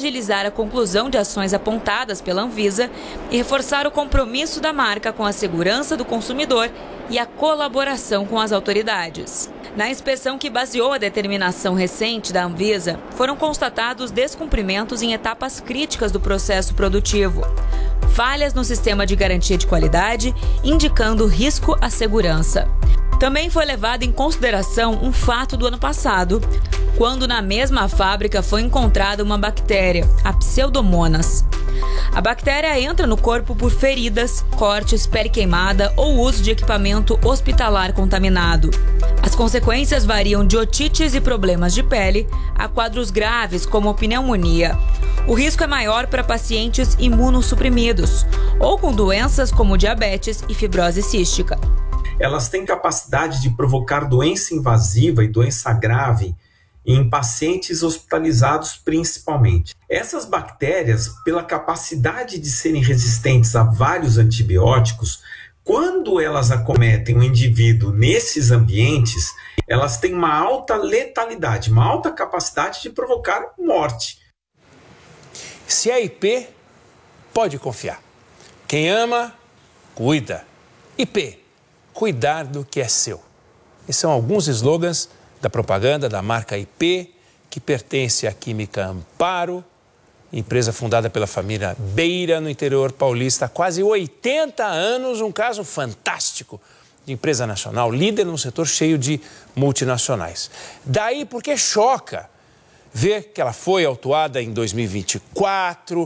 agilizar a conclusão de ações apontadas pela Anvisa e reforçar o compromisso da marca com a segurança do consumidor e a colaboração com as autoridades. Na inspeção que baseou a determinação recente da Anvisa, foram constatados descumprimentos em etapas críticas do processo produtivo, falhas no sistema de garantia de qualidade, indicando risco à segurança. Também foi levado em consideração um fato do ano passado, quando na mesma fábrica foi encontrada uma bactéria, a Pseudomonas. A bactéria entra no corpo por feridas, cortes, pele queimada ou uso de equipamento hospitalar contaminado. As consequências variam de otites e problemas de pele a quadros graves como pneumonia. O risco é maior para pacientes imunossuprimidos ou com doenças como diabetes e fibrose cística. Elas têm capacidade de provocar doença invasiva e doença grave em pacientes hospitalizados principalmente. Essas bactérias, pela capacidade de serem resistentes a vários antibióticos, quando elas acometem o indivíduo nesses ambientes, elas têm uma alta letalidade, uma alta capacidade de provocar morte. Se é IP, pode confiar. Quem ama, cuida. IP, cuidar do que é seu. Esses são alguns slogans da propaganda da marca IP, que pertence à Química Amparo, empresa fundada pela família Beira, no interior paulista, há quase 80 anos, um caso fantástico de empresa nacional, líder num setor cheio de multinacionais. Daí porque choca ver que ela foi autuada em 2024,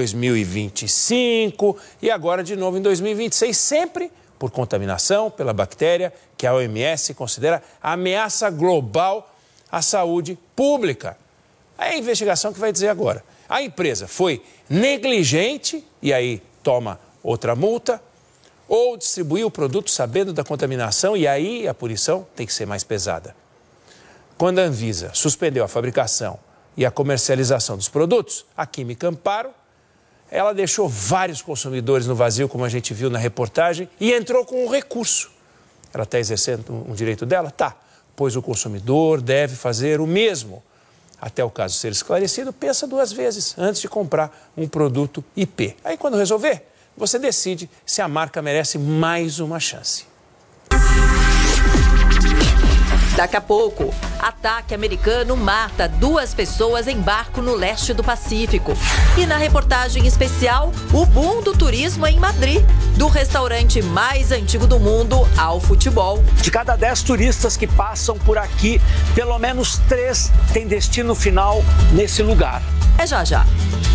2025 e agora de novo em 2026, sempre por contaminação pela bactéria que a OMS considera ameaça global à saúde pública. É a investigação que vai dizer agora. A empresa foi negligente, e aí toma outra multa, ou distribuiu o produto sabendo da contaminação, e aí a punição tem que ser mais pesada. Quando a Anvisa suspendeu a fabricação e a comercialização dos produtos, a Química Amparo, ela deixou vários consumidores no vazio, como a gente viu na reportagem, e entrou com um recurso. Ela está exercendo um direito dela? Tá, pois o consumidor deve fazer o mesmo. Até o caso ser esclarecido, pensa duas vezes antes de comprar um produto IP. Aí quando resolver, você decide se a marca merece mais uma chance. Daqui a pouco, ataque americano mata 2 pessoas em barco no leste do Pacífico. E na reportagem especial, o boom do turismo em Madrid, do restaurante mais antigo do mundo ao futebol. De cada 10 turistas que passam por aqui, pelo menos 3 têm destino final nesse lugar. É já já.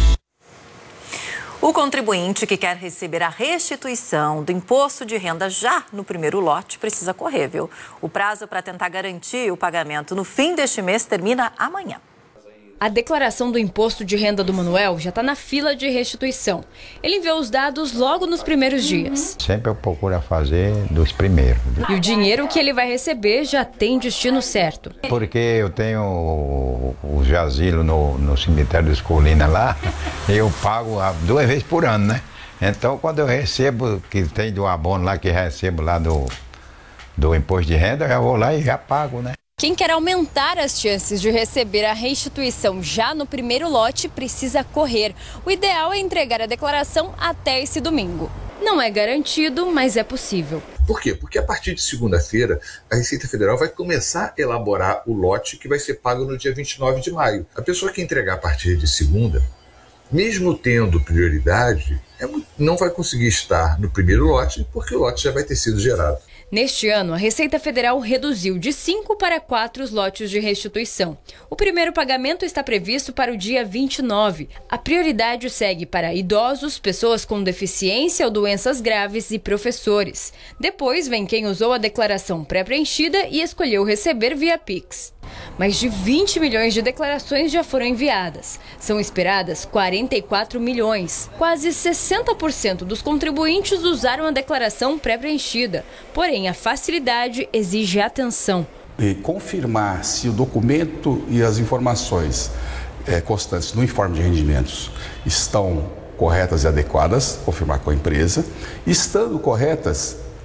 O contribuinte que quer receber a restituição do imposto de renda já no primeiro lote precisa correr, viu? O prazo para tentar garantir o pagamento no fim deste mês termina amanhã. A declaração do imposto de renda do Manuel já está na fila de restituição. Ele enviou os dados logo nos primeiros dias. Sempre eu procuro fazer dos primeiros. E o dinheiro que ele vai receber já tem destino certo. Porque eu tenho o jazilo no cemitério dos Colinas lá, eu pago 2 vezes por ano, né? Então quando eu recebo, que tem do abono lá, que recebo lá do imposto de renda, eu já vou lá e já pago, né? Quem quer aumentar as chances de receber a restituição já no primeiro lote precisa correr. O ideal é entregar a declaração até esse domingo. Não é garantido, mas é possível. Por quê? Porque a partir de segunda-feira, a Receita Federal vai começar a elaborar o lote que vai ser pago no dia 29 de maio. A pessoa que entregar a partir de segunda, mesmo tendo prioridade, não vai conseguir estar no primeiro lote, porque o lote já vai ter sido gerado. Neste ano, a Receita Federal reduziu de 5 para 4 os lotes de restituição. O primeiro pagamento está previsto para o dia 29. A prioridade segue para idosos, pessoas com deficiência ou doenças graves e professores. Depois vem quem usou a declaração pré-preenchida e escolheu receber via Pix. Mais de 20 milhões de declarações já foram enviadas. São esperadas 44 milhões. Quase 60% dos contribuintes usaram a declaração pré-preenchida. Porém, a facilidade exige atenção. E confirmar se o documento e as informações constantes no informe de rendimentos estão corretas e adequadas, confirmar com a empresa. Estando corretas,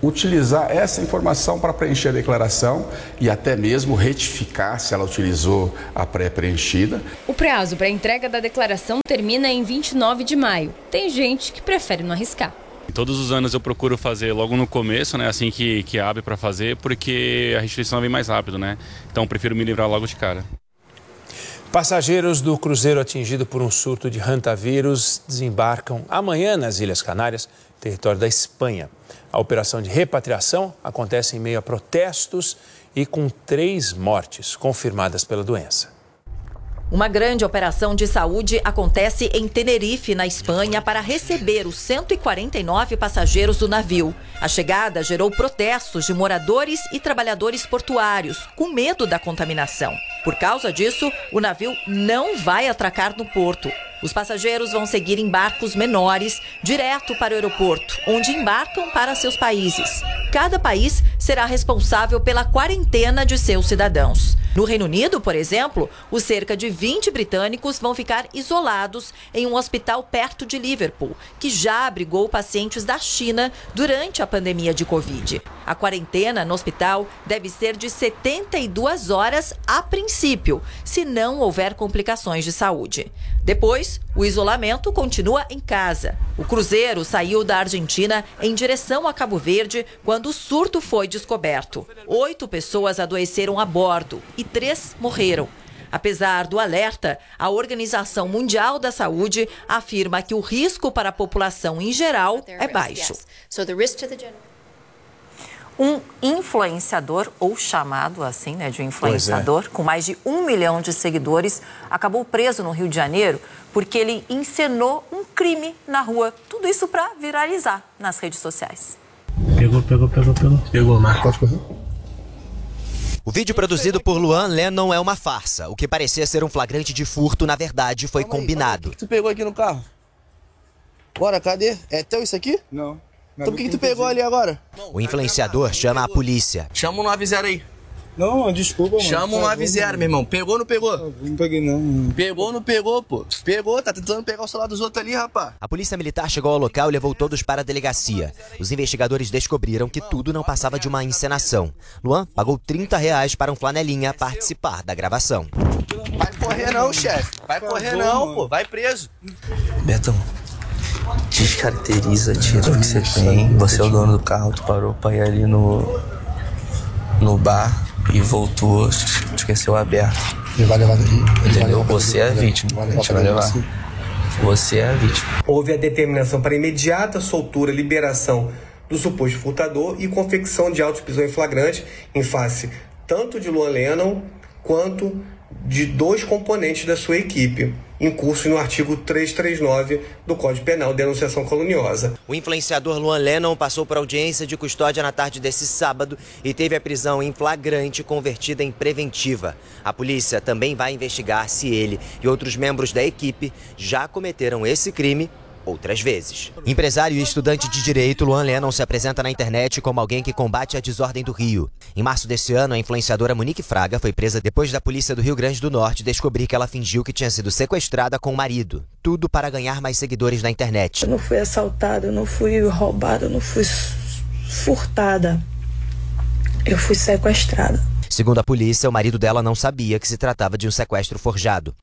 utilizar essa informação para preencher a declaração e até mesmo retificar se ela utilizou a pré-preenchida. O prazo para a entrega da declaração termina em 29 de maio. Tem gente que prefere não arriscar. Todos os anos eu procuro fazer logo no começo, né, assim que abre para fazer, porque a restituição vem mais rápido, né? Então eu prefiro me livrar logo de cara. Passageiros do cruzeiro atingido por um surto de hantavírus desembarcam amanhã nas Ilhas Canárias, território da Espanha. A operação de repatriação acontece em meio a protestos e com 3 mortes confirmadas pela doença. Uma grande operação de saúde acontece em Tenerife, na Espanha, para receber os 149 passageiros do navio. A chegada gerou protestos de moradores e trabalhadores portuários, com medo da contaminação. Por causa disso, o navio não vai atracar no porto. Os passageiros vão seguir em barcos menores, direto para o aeroporto, onde embarcam para seus países. Cada país será responsável pela quarentena de seus cidadãos. No Reino Unido, por exemplo, os cerca de 20 britânicos vão ficar isolados em um hospital perto de Liverpool, que já abrigou pacientes da China durante a pandemia de Covid. A quarentena no hospital deve ser de 72 horas a princípio, se não houver complicações de saúde. Depois, o isolamento continua em casa. O cruzeiro saiu da Argentina em direção a Cabo Verde quando o surto foi descoberto. 8 pessoas adoeceram a bordo e 3 morreram. Apesar do alerta, a Organização Mundial da Saúde afirma que o risco para a população em geral é baixo. Um influenciador, ou chamado assim, né, de influenciador, com mais de 1 milhão de seguidores, acabou preso no Rio de Janeiro porque ele encenou um crime na rua. Tudo isso para viralizar nas redes sociais. Pegou, Marco. Pode correr. O vídeo produzido por Luan Lennon é uma farsa. O que parecia ser um flagrante de furto, na verdade, foi combinado. O que tu pegou aqui no carro? Bora, cadê? É teu isso aqui? Não. Então por que tu pegou ali agora? O influenciador chama a polícia. Chama um 90 aí. Não, desculpa, mano. Chama um 90, meu irmão. Pegou ou não pegou? Não peguei, não. Pegou ou não pegou, pô? Pegou, tá tentando pegar o celular dos outros ali, rapaz. A polícia militar chegou ao local e levou todos para a delegacia. Os investigadores descobriram que tudo não passava de uma encenação. Luan pagou R$30 para um flanelinha participar da gravação. Vai correr não, chefe. Vai correr não, pô. Vai preso. Betão, descaracteriza, tira o que você tem. Você é o dono do carro, tu parou pra ir ali no bar e voltou, esqueceu aberto. Vai levar daqui. Entendeu? Você é a vítima. A gente vai levar. Você é a vítima. Houve a determinação para imediata soltura e liberação do suposto furtador e confecção de auto de prisão em flagrante em face tanto de Luan Lennon quanto de 2 componentes da sua equipe, em curso no artigo 339 do Código Penal, denunciação caluniosa. O influenciador Luan Lennon passou por audiência de custódia na tarde desse sábado e teve a prisão em flagrante convertida em preventiva. A polícia também vai investigar se ele e outros membros da equipe já cometeram esse crime outras vezes. Empresário e estudante de direito, Luan Lennon se apresenta na internet como alguém que combate a desordem do Rio. Em março desse ano, a influenciadora Monique Fraga foi presa depois da polícia do Rio Grande do Norte descobrir que ela fingiu que tinha sido sequestrada com o marido. Tudo para ganhar mais seguidores na internet. Eu não fui assaltada, eu não fui roubada, eu não fui furtada. Eu fui sequestrada. Segundo a polícia, o marido dela não sabia que se tratava de um sequestro forjado.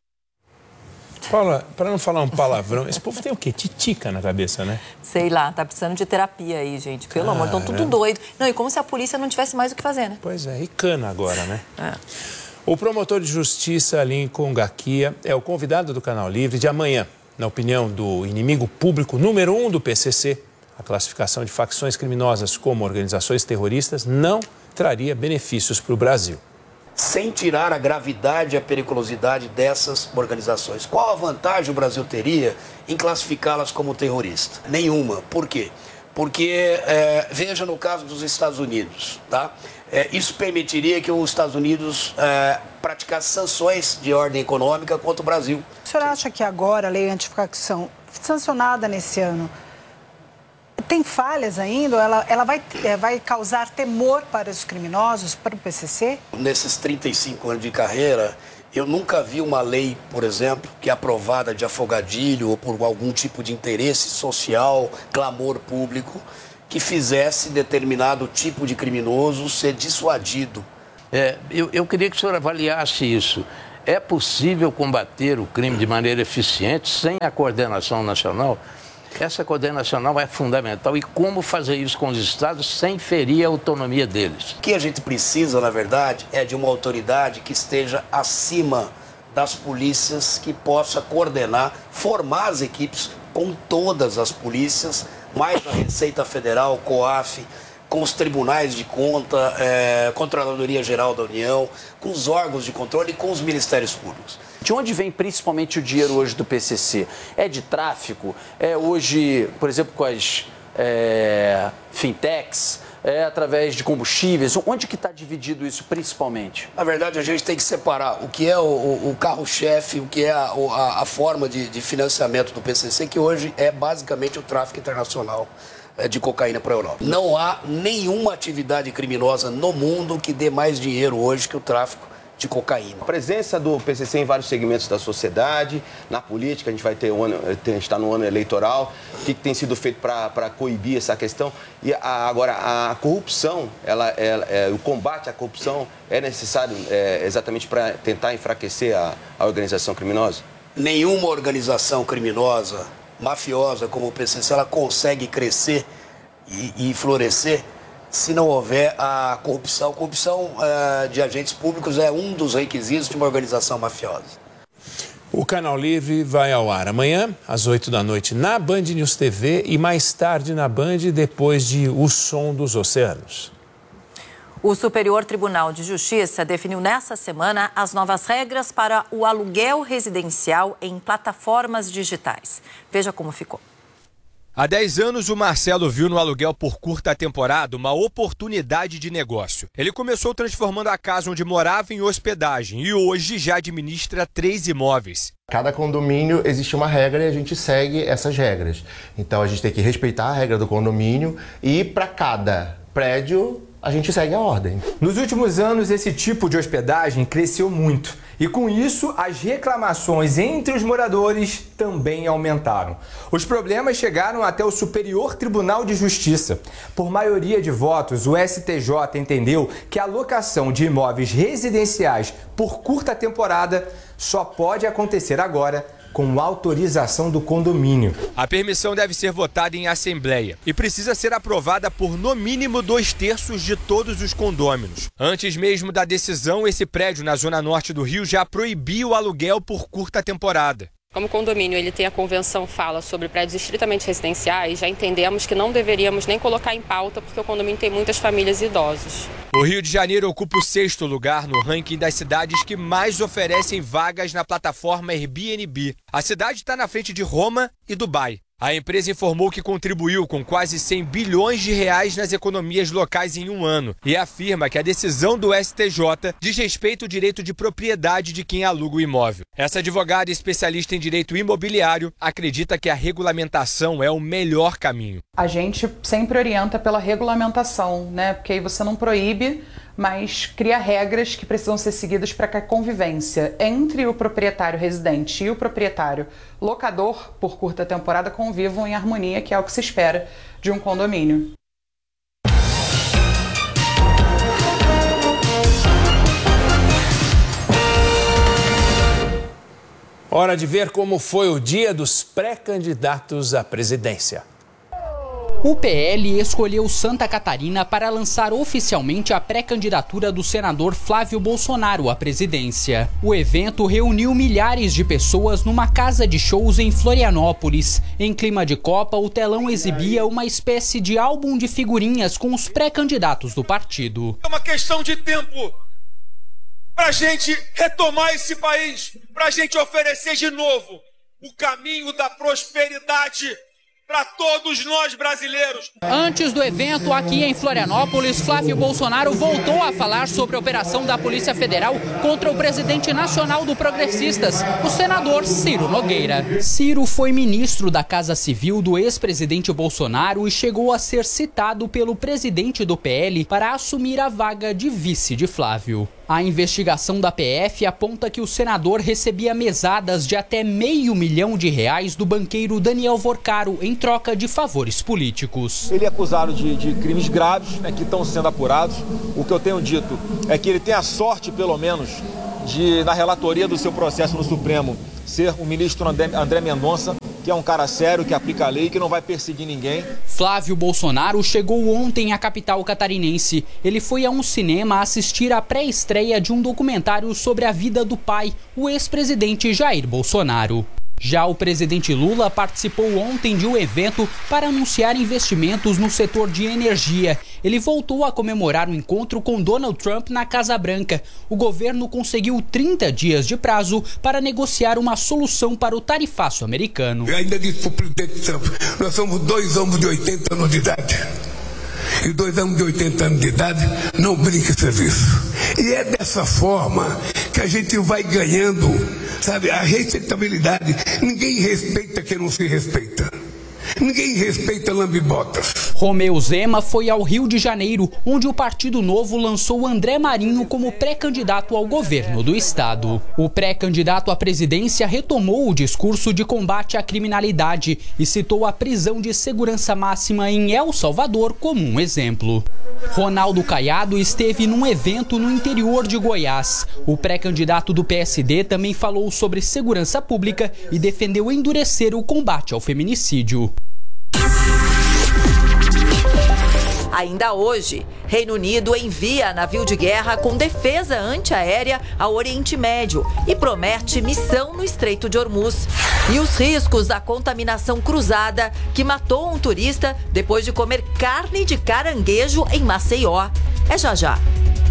Paula, para não falar um palavrão, esse povo tem o quê? Titica na cabeça, né? Sei lá, tá precisando de terapia aí, gente. Pelo amor, estão tudo doido. Não, e como se a polícia não tivesse mais o que fazer, né? Pois é, e cana agora, né? É. O promotor de justiça Lincoln Gaquia é o convidado do Canal Livre de amanhã. Na opinião do inimigo público número 1 do PCC, a classificação de facções criminosas como organizações terroristas não traria benefícios para o Brasil. Sem tirar a gravidade e a periculosidade dessas organizações. Qual a vantagem o Brasil teria em classificá-las como terrorista? Nenhuma. Por quê? Porque, veja no caso dos Estados Unidos, tá? Isso permitiria que os Estados Unidos praticasse sanções de ordem econômica contra o Brasil. O senhor acha que agora a lei antifacção, sancionada nesse ano, tem falhas ainda? Ela vai causar temor para os criminosos, para o PCC? Nesses 35 anos de carreira, eu nunca vi uma lei, por exemplo, que é aprovada de afogadilho ou por algum tipo de interesse social, clamor público, que fizesse determinado tipo de criminoso ser dissuadido. Eu queria que o senhor avaliasse isso. É possível combater o crime de maneira eficiente sem a coordenação nacional? Essa coordenação nacional é fundamental. E como fazer isso com os estados sem ferir a autonomia deles? O que a gente precisa, na verdade, é de uma autoridade que esteja acima das polícias, que possa coordenar, formar as equipes com todas as polícias, mais a Receita Federal, COAF, com os tribunais de conta, Controladoria Geral da União, com os órgãos de controle e com os ministérios públicos. De onde vem principalmente o dinheiro hoje do PCC? É de tráfico? É hoje, por exemplo, com as fintechs? É através de combustíveis? Onde que está dividido isso principalmente? Na verdade, a gente tem que separar o que é o carro-chefe, o que é a forma de financiamento do PCC, que hoje é basicamente o tráfico internacional de cocaína para a Europa. Não há nenhuma atividade criminosa no mundo que dê mais dinheiro hoje que o tráfico de cocaína. A presença do PCC em vários segmentos da sociedade, na política, a gente vai está no ano eleitoral. O que tem sido feito para coibir essa questão? E agora, a corrupção, o combate à corrupção é necessário exatamente para tentar enfraquecer a organização criminosa? Nenhuma organização criminosa, mafiosa como o PCC, ela consegue crescer e florescer se não houver a corrupção. Corrupção de agentes públicos é um dos requisitos de uma organização mafiosa. O Canal Livre vai ao ar amanhã, às 8 da noite, na Band News TV e mais tarde na Band, depois de O Som dos Oceanos. O Superior Tribunal de Justiça definiu nessa semana as novas regras para o aluguel residencial em plataformas digitais. Veja como ficou. Há 10 anos, o Marcelo viu no aluguel por curta temporada uma oportunidade de negócio. Ele começou transformando a casa onde morava em hospedagem e hoje já administra 3 imóveis. Cada condomínio existe uma regra e a gente segue essas regras. Então a gente tem que respeitar a regra do condomínio e para cada prédio a gente segue a ordem. Nos últimos anos, esse tipo de hospedagem cresceu muito. E com isso, as reclamações entre os moradores também aumentaram. Os problemas chegaram até o Superior Tribunal de Justiça. Por maioria de votos, o STJ entendeu que a locação de imóveis residenciais por curta temporada só pode acontecer agora com autorização do condomínio. A permissão deve ser votada em assembleia e precisa ser aprovada por no mínimo 2/3 de todos os condôminos. Antes mesmo da decisão, esse prédio na zona norte do Rio já proibia o aluguel por curta temporada. Como o condomínio ele tem a convenção fala sobre prédios estritamente residenciais, já entendemos que não deveríamos nem colocar em pauta porque o condomínio tem muitas famílias e idosos. O Rio de Janeiro ocupa o 6º lugar no ranking das cidades que mais oferecem vagas na plataforma Airbnb. A cidade está na frente de Roma e Dubai. A empresa informou que contribuiu com quase 100 bilhões de reais nas economias locais em um ano e afirma que a decisão do STJ diz respeito ao direito de propriedade de quem aluga o imóvel. Essa advogada especialista em direito imobiliário acredita que a regulamentação é o melhor caminho. A gente sempre orienta pela regulamentação, né? Porque aí você não proíbe, mas cria regras que precisam ser seguidas para que a convivência entre o proprietário residente e o proprietário locador por curta temporada convivam em harmonia, que é o que se espera de um condomínio. Hora de ver como foi o dia dos pré-candidatos à presidência. O PL escolheu Santa Catarina para lançar oficialmente a pré-candidatura do senador Flávio Bolsonaro à presidência. O evento reuniu milhares de pessoas numa casa de shows em Florianópolis. Em clima de Copa, o telão exibia uma espécie de álbum de figurinhas com os pré-candidatos do partido. É uma questão de tempo para a gente retomar esse país, para a gente oferecer de novo o caminho da prosperidade para todos nós brasileiros. Antes do evento aqui em Florianópolis, Flávio Bolsonaro voltou a falar sobre a operação da Polícia Federal contra o presidente nacional do Progressistas, o senador Ciro Nogueira. Ciro foi ministro da Casa Civil do ex-presidente Bolsonaro e chegou a ser citado pelo presidente do PL para assumir a vaga de vice de Flávio. A investigação da PF aponta que o senador recebia mesadas de até R$500 mil do banqueiro Daniel Vorcaro em troca de favores políticos. Ele é acusado de crimes graves, que estão sendo apurados. O que eu tenho dito é que ele tem a sorte, pelo menos, de, na relatoria do seu processo no Supremo, ser o ministro André Mendonça, que é um cara sério, que aplica a lei e que não vai perseguir ninguém. Flávio Bolsonaro chegou ontem à capital catarinense. Ele foi a um cinema assistir à pré-estreia de um documentário sobre a vida do pai, o ex-presidente Jair Bolsonaro. Já o presidente Lula participou ontem de um evento para anunciar investimentos no setor de energia. Ele voltou a comemorar o encontro com Donald Trump na Casa Branca. O governo conseguiu 30 dias de prazo para negociar uma solução para o tarifaço americano. Eu ainda disse para o presidente Trump, nós somos 2 homens de 80 anos de idade. E 2 homens de 80 anos de idade não brinca serviço. E é dessa forma que a gente vai ganhando, sabe, a respeitabilidade. Ninguém respeita quem não se respeita. Ninguém respeita lambibotas. Romeu Zema foi ao Rio de Janeiro, onde o Partido Novo lançou André Marinho como pré-candidato ao governo do estado. O pré-candidato à presidência retomou o discurso de combate à criminalidade e citou a prisão de segurança máxima em El Salvador como um exemplo. Ronaldo Caiado esteve num evento no interior de Goiás. O pré-candidato do PSD também falou sobre segurança pública e defendeu endurecer o combate ao feminicídio. Ainda hoje, Reino Unido envia navio de guerra com defesa antiaérea ao Oriente Médio e promete missão no Estreito de Hormuz. E os riscos da contaminação cruzada que matou um turista depois de comer carne de caranguejo em Maceió. É já já.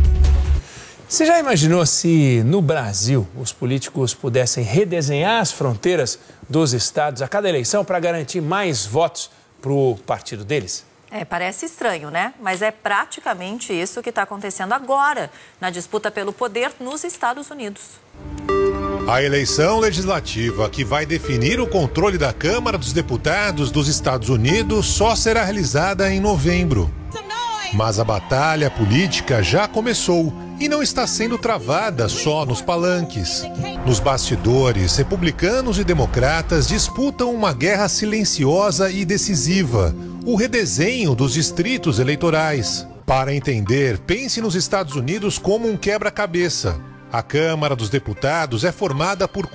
Você já imaginou se no Brasil os políticos pudessem redesenhar as fronteiras dos estados a cada eleição para garantir mais votos para o partido deles? Parece estranho, né? Mas é praticamente isso que está acontecendo agora na disputa pelo poder nos Estados Unidos. A eleição legislativa que vai definir o controle da Câmara dos Deputados dos Estados Unidos só será realizada em novembro. Mas a batalha política já começou e não está sendo travada só nos palanques. Nos bastidores, republicanos e democratas disputam uma guerra silenciosa e decisiva: o redesenho dos distritos eleitorais. Para entender, pense nos Estados Unidos como um quebra-cabeça. A Câmara dos Deputados é formada por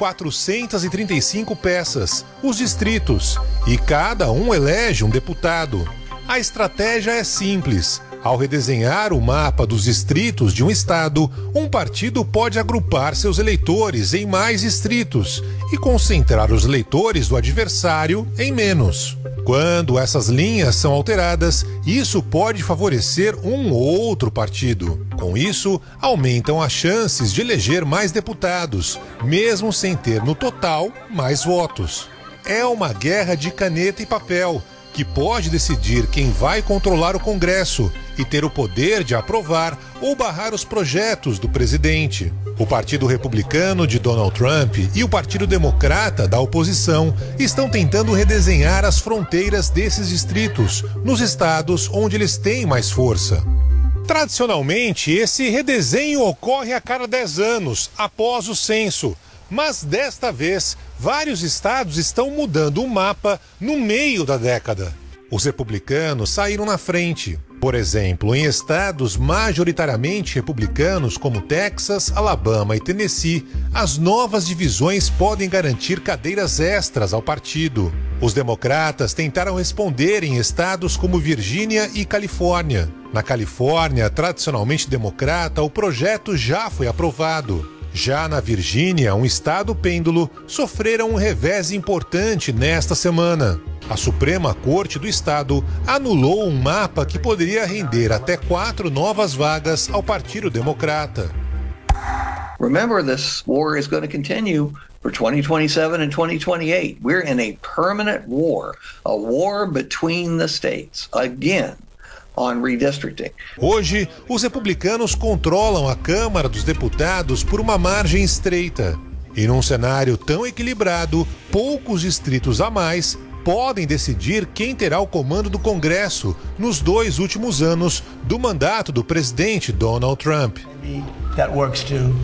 435 peças, os distritos, e cada um elege um deputado. A estratégia é simples. Ao redesenhar o mapa dos distritos de um estado, um partido pode agrupar seus eleitores em mais distritos e concentrar os eleitores do adversário em menos. Quando essas linhas são alteradas, isso pode favorecer um ou outro partido. Com isso, aumentam as chances de eleger mais deputados, mesmo sem ter no total mais votos. É uma guerra de caneta e papel, que pode decidir quem vai controlar o Congresso e ter o poder de aprovar ou barrar os projetos do presidente. O Partido Republicano de Donald Trump e o Partido Democrata da oposição estão tentando redesenhar as fronteiras desses distritos, nos estados onde eles têm mais força. Tradicionalmente, esse redesenho ocorre a cada 10 anos, após o censo. Mas desta vez, vários estados estão mudando o mapa no meio da década. Os republicanos saíram na frente. Por exemplo, em estados majoritariamente republicanos como Texas, Alabama e Tennessee, as novas divisões podem garantir cadeiras extras ao partido. Os democratas tentaram responder em estados como Virgínia e Califórnia. Na Califórnia, tradicionalmente democrata, o projeto já foi aprovado. Já na Virgínia, um estado pêndulo, sofreram um revés importante nesta semana. A Suprema Corte do Estado anulou um mapa que poderia render até 4 novas vagas ao Partido Democrata. Remember, this war is going to continue for 2027 and 2028. We're in a permanent war, a war between the states, again. On redistricting. Hoje, os republicanos controlam a Câmara dos Deputados por uma margem estreita. E num cenário tão equilibrado, poucos distritos a mais podem decidir quem terá o comando do Congresso nos 2 últimos anos do mandato do presidente Donald Trump. that works too.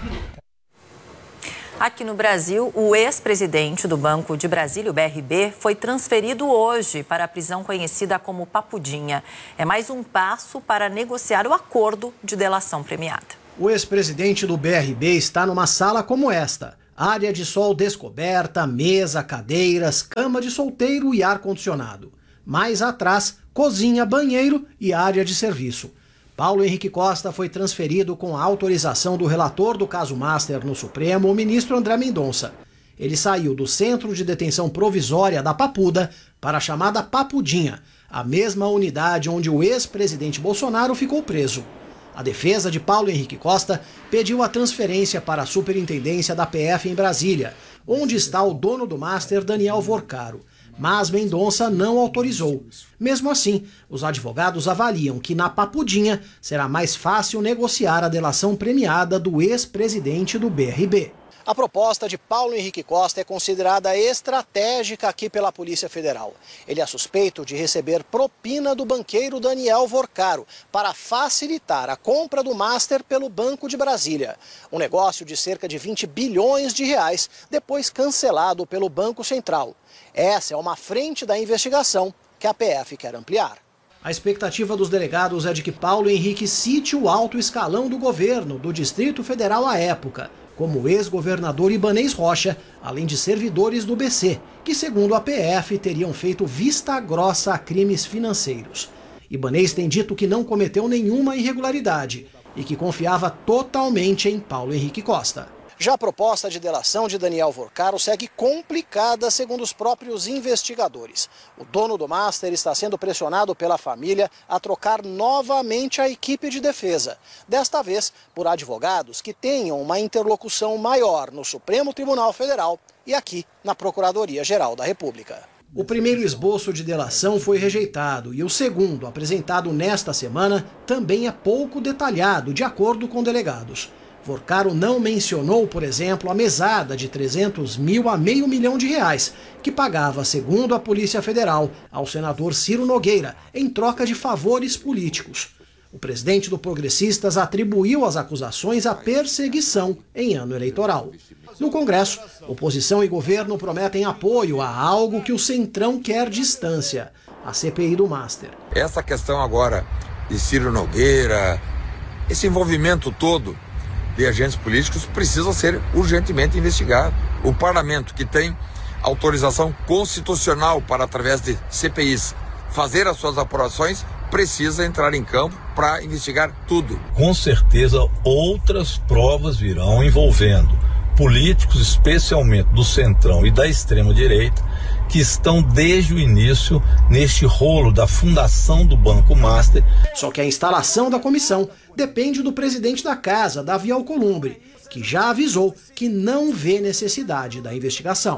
Aqui no Brasil, o ex-presidente do Banco de Brasília, o BRB, foi transferido hoje para a prisão conhecida como Papudinha. É mais um passo para negociar o acordo de delação premiada. O ex-presidente do BRB está numa sala como esta. Área de sol descoberta, mesa, cadeiras, cama de solteiro e ar-condicionado. Mais atrás, cozinha, banheiro e área de serviço. Paulo Henrique Costa foi transferido com a autorização do relator do caso Master no Supremo, o ministro André Mendonça. Ele saiu do Centro de Detenção Provisória da Papuda para a chamada Papudinha, a mesma unidade onde o ex-presidente Bolsonaro ficou preso. A defesa de Paulo Henrique Costa pediu a transferência para a superintendência da PF em Brasília, onde está o dono do Master, Daniel Vorcaro. Mas Mendonça não autorizou. Mesmo assim, os advogados avaliam que na Papudinha será mais fácil negociar a delação premiada do ex-presidente do BRB. A proposta de Paulo Henrique Costa é considerada estratégica aqui pela Polícia Federal. Ele é suspeito de receber propina do banqueiro Daniel Vorcaro para facilitar a compra do Master pelo Banco de Brasília. Um negócio de cerca de 20 bilhões de reais, depois cancelado pelo Banco Central. Essa é uma frente da investigação que a PF quer ampliar. A expectativa dos delegados é de que Paulo Henrique cite o alto escalão do governo do Distrito Federal à época, como o ex-governador Ibanez Rocha, além de servidores do BC, que, segundo a PF, teriam feito vista grossa a crimes financeiros. Ibanez tem dito que não cometeu nenhuma irregularidade e que confiava totalmente em Paulo Henrique Costa. Já a proposta de delação de Daniel Vorcaro segue complicada, segundo os próprios investigadores. O dono do Master está sendo pressionado pela família a trocar novamente a equipe de defesa. Desta vez, por advogados que tenham uma interlocução maior no Supremo Tribunal Federal e aqui na Procuradoria-Geral da República. O primeiro esboço de delação foi rejeitado e o segundo, apresentado nesta semana, também é pouco detalhado, de acordo com delegados. Vorcaro não mencionou, por exemplo, a mesada de 300 mil a R$500 mil que pagava, segundo a Polícia Federal, ao senador Ciro Nogueira, em troca de favores políticos. O presidente do Progressistas atribuiu as acusações à perseguição em ano eleitoral. No Congresso, oposição e governo prometem apoio a algo que o Centrão quer distância, a CPI do Master. Essa questão agora de Ciro Nogueira, esse envolvimento todo de agentes políticos precisa ser urgentemente investigado. O parlamento, que tem autorização constitucional para, através de CPIs, fazer as suas apurações, precisa entrar em campo para investigar tudo. Com certeza outras provas virão envolvendo políticos, especialmente do Centrão e da extrema-direita, que estão desde o início neste rolo da fundação do Banco Master. Só que a instalação da comissão depende do presidente da casa, Davi Alcolumbre, que já avisou que não vê necessidade da investigação.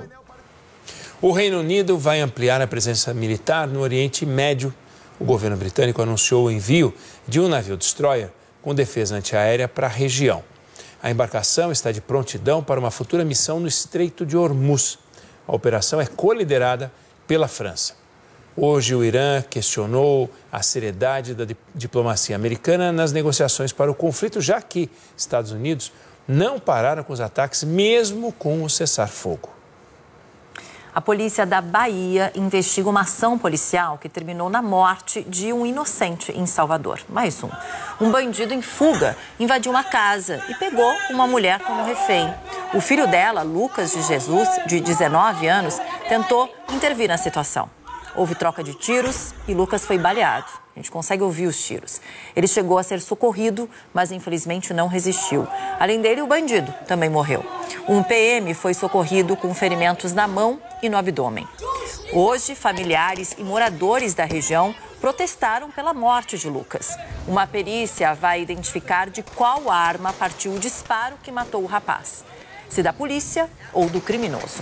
O Reino Unido vai ampliar a presença militar no Oriente Médio. O governo britânico anunciou o envio de um navio destroyer com defesa antiaérea para a região. A embarcação está de prontidão para uma futura missão no Estreito de Hormuz. A operação é coliderada pela França. Hoje, o Irã questionou a seriedade da diplomacia americana nas negociações para o conflito, já que Estados Unidos não pararam com os ataques, mesmo com o cessar-fogo. A polícia da Bahia investiga uma ação policial que terminou na morte de um inocente em Salvador. Mais um. Um bandido em fuga invadiu uma casa e pegou uma mulher como refém. O filho dela, Lucas de Jesus, de 19 anos, tentou intervir na situação. Houve troca de tiros e Lucas foi baleado. A gente consegue ouvir os tiros. Ele chegou a ser socorrido, mas infelizmente não resistiu. Além dele, o bandido também morreu. Um PM foi socorrido com ferimentos na mão e no abdômen. Hoje, familiares e moradores da região protestaram pela morte de Lucas. Uma perícia vai identificar de qual arma partiu o disparo que matou o rapaz. Se da polícia ou do criminoso.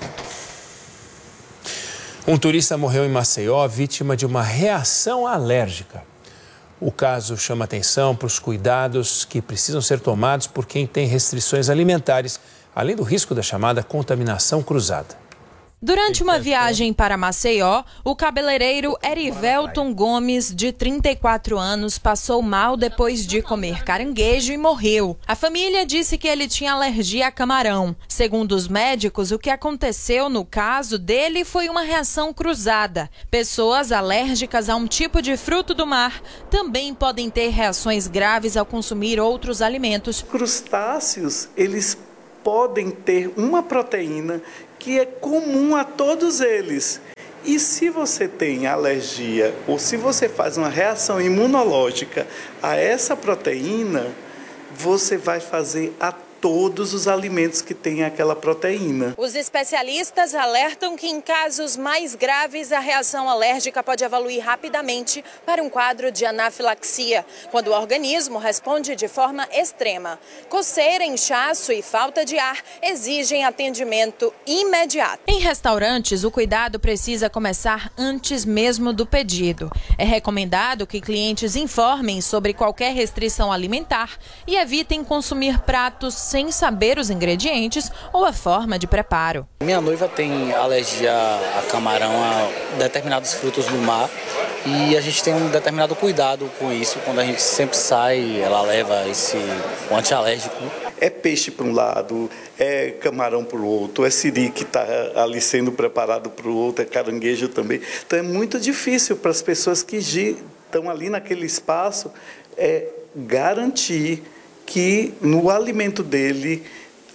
Um turista morreu em Maceió, vítima de uma reação alérgica. O caso chama atenção para os cuidados que precisam ser tomados por quem tem restrições alimentares, além do risco da chamada contaminação cruzada. Durante uma viagem para Maceió, o cabeleireiro Erivelton Gomes, de 34 anos, passou mal depois de comer caranguejo e morreu. A família disse que ele tinha alergia a camarão. Segundo os médicos, o que aconteceu no caso dele foi uma reação cruzada. Pessoas alérgicas a um tipo de fruto do mar também podem ter reações graves ao consumir outros alimentos. Crustáceos, eles podem ter uma proteína que é comum a todos eles. E se você tem alergia ou se você faz uma reação imunológica a essa proteína, você vai fazer a todos os alimentos que têm aquela proteína. Os especialistas alertam que em casos mais graves a reação alérgica pode evoluir rapidamente para um quadro de anafilaxia, quando o organismo responde de forma extrema. Coceira, inchaço e falta de ar exigem atendimento imediato. Em restaurantes, o cuidado precisa começar antes mesmo do pedido. É recomendado que clientes informem sobre qualquer restrição alimentar e evitem consumir pratos sem saber os ingredientes ou a forma de preparo. Minha noiva tem alergia a camarão, a determinados frutos do mar, e a gente tem um determinado cuidado com isso. Quando a gente sempre sai, ela leva esse antialérgico. É peixe para um lado, é camarão para o outro, é siri que está ali sendo preparado para o outro, é caranguejo também. Então é muito difícil para as pessoas que estão ali naquele espaço garantir que no alimento dele,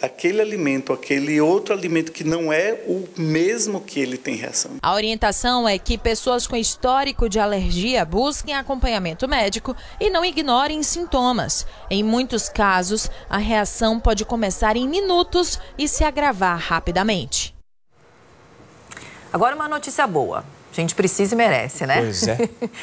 aquele outro alimento que não é o mesmo que ele tem reação. A orientação é que pessoas com histórico de alergia busquem acompanhamento médico e não ignorem sintomas. Em muitos casos, a reação pode começar em minutos e se agravar rapidamente. Agora uma notícia boa. A gente precisa e merece, né? Pois é.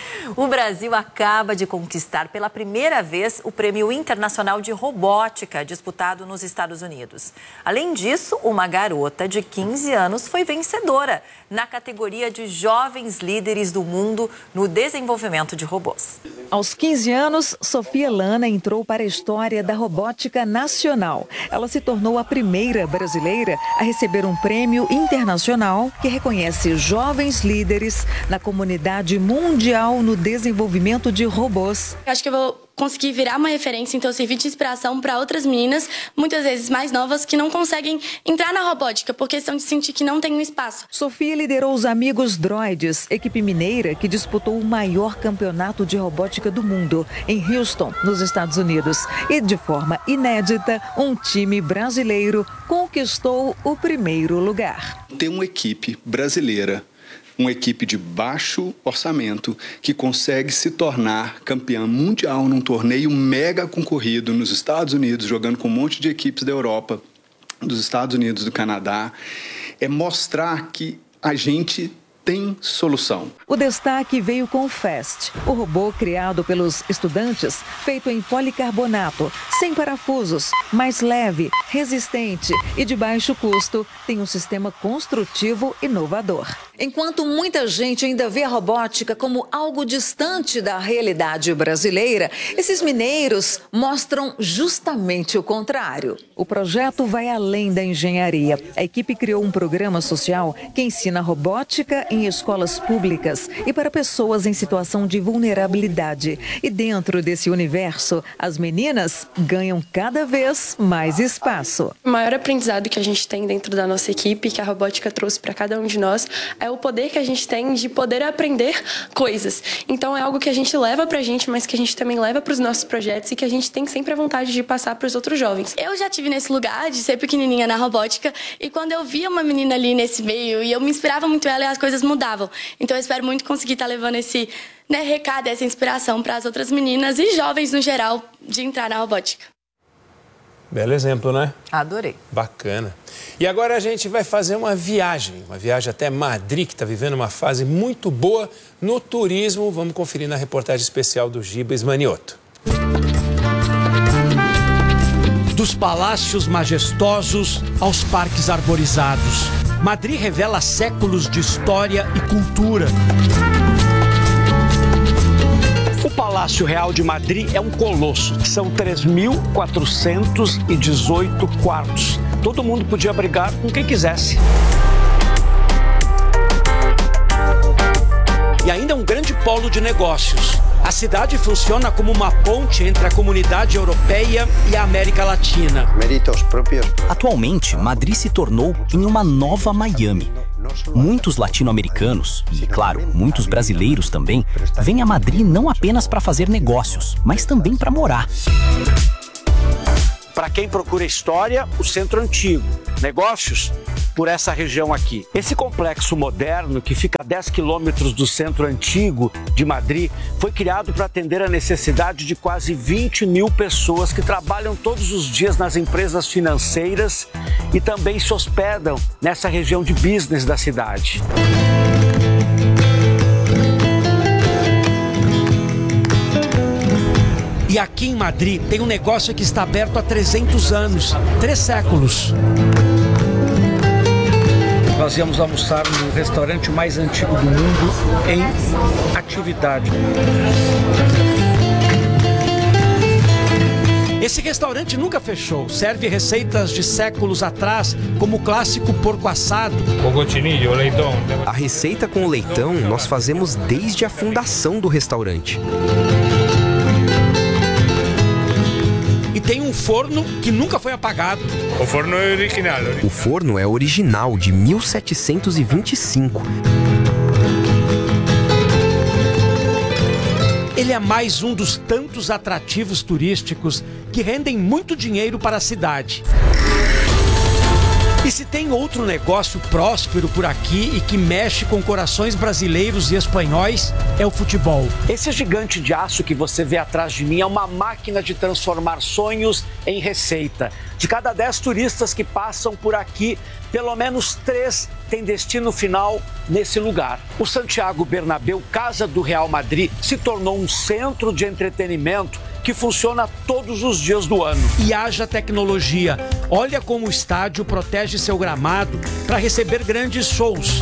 O Brasil acaba de conquistar pela primeira vez o Prêmio Internacional de Robótica, disputado nos Estados Unidos. Além disso, uma garota de 15 anos foi vencedora na categoria de Jovens Líderes do Mundo no desenvolvimento de robôs. Aos 15 anos, Sofia Lana entrou para a história da robótica nacional. Ela se tornou a primeira brasileira a receber um prêmio internacional que reconhece jovens líderes na comunidade mundial no desenvolvimento de robôs. Acho que eu vou conseguir virar uma referência, então servir de inspiração para outras meninas, muitas vezes mais novas, que não conseguem entrar na robótica por questão de sentir que não tem um espaço. Sofia liderou os Amigos Droids, equipe mineira que disputou o maior campeonato de robótica do mundo, em Houston, nos Estados Unidos. E de forma inédita, um time brasileiro conquistou o primeiro lugar. Tem uma equipe brasileira, uma equipe de baixo orçamento que consegue se tornar campeã mundial num torneio mega concorrido nos Estados Unidos, jogando com um monte de equipes da Europa, dos Estados Unidos, do Canadá, é mostrar que a gente tem solução. O destaque veio com o FAST, o robô criado pelos estudantes, feito em policarbonato, sem parafusos, mais leve, resistente e de baixo custo, tem um sistema construtivo inovador. Enquanto muita gente ainda vê a robótica como algo distante da realidade brasileira, esses mineiros mostram justamente o contrário. O projeto vai além da engenharia. A equipe criou um programa social que ensina robótica em escolas públicas e para pessoas em situação de vulnerabilidade. E dentro desse universo, as meninas ganham cada vez mais espaço. O maior aprendizado que a gente tem dentro da nossa equipe, que a robótica trouxe para cada um de nós, é o poder que a gente tem de poder aprender coisas. Então é algo que a gente leva pra gente, mas que a gente também leva para os nossos projetos e que a gente tem sempre a vontade de passar para os outros jovens. Eu já tive nesse lugar de ser pequenininha na robótica e quando eu via uma menina ali nesse meio e eu me inspirava muito ela e as coisas mudavam. Então eu espero muito conseguir estar levando esse recado, essa inspiração para as outras meninas e jovens no geral de entrar na robótica. Belo exemplo, né? Adorei. Bacana. E agora a gente vai fazer uma viagem até Madrid, que está vivendo uma fase muito boa no turismo. Vamos conferir na reportagem especial do Gibas Manioto. Dos palácios majestosos aos parques arborizados, Madrid revela séculos de história e cultura. O Palácio Real de Madrid é um colosso. São 3.418 quartos. Todo mundo podia brigar com quem quisesse. grande polo de negócios. A cidade funciona como uma ponte entre a comunidade europeia e a América Latina. Atualmente, Madrid se tornou em uma nova Miami. Muitos latino-americanos, e claro, muitos brasileiros também, vêm a Madrid não apenas para fazer negócios, mas também para morar. Para quem procura história, o Centro Antigo. Negócios, por essa região aqui. Esse complexo moderno, que fica a 10 quilômetros do Centro Antigo de Madrid, foi criado para atender a necessidade de quase 20 mil pessoas que trabalham todos os dias nas empresas financeiras e também se hospedam nessa região de business da cidade. E aqui em Madrid tem um negócio que está aberto há 300 anos, 3 séculos. Nós íamos almoçar no restaurante mais antigo do mundo em atividade. Esse restaurante nunca fechou. Serve receitas de séculos atrás, como o clássico porco assado. O leitão. A receita com o leitão nós fazemos desde a fundação do restaurante. E tem um forno que nunca foi apagado. O forno é original. O forno é original, de 1725. Ele é mais um dos tantos atrativos turísticos que rendem muito dinheiro para a cidade. E se tem outro negócio próspero por aqui e que mexe com corações brasileiros e espanhóis, é o futebol. Esse gigante de aço que você vê atrás de mim é uma máquina de transformar sonhos em receita. De cada 10 turistas que passam por aqui, pelo menos 3 têm destino final nesse lugar. O Santiago Bernabéu, casa do Real Madrid, se tornou um centro de entretenimento que funciona todos os dias do ano. E haja tecnologia. Olha como o estádio protege seu gramado para receber grandes shows.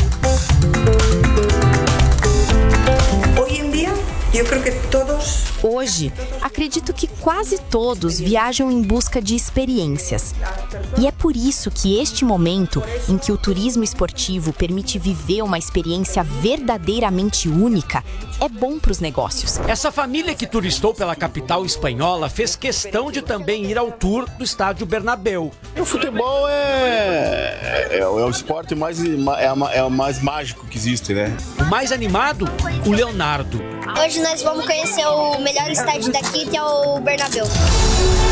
Hoje, acredito que quase todos viajam em busca de experiências. E é por isso que este momento, em que o turismo esportivo permite viver uma experiência verdadeiramente única, é bom para os negócios. Essa família que turistou pela capital espanhola fez questão de também ir ao tour do estádio Bernabéu. O futebol é o esporte mais mágico que existe, né? O mais animado, o Leonardo. Hoje nós vamos conhecer o melhor estádio daqui, que é o Bernabéu.